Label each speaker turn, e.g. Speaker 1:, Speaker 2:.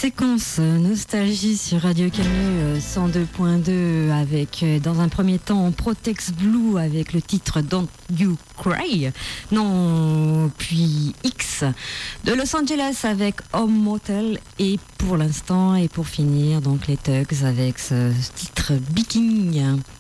Speaker 1: Séquence nostalgie sur Radio Canu 102.2 avec dans un premier temps Protex Blue avec le titre Don't You Cry, non, puis X de Los Angeles avec Home Motel et pour l'instant et pour finir donc les Tugs avec ce titre Biking.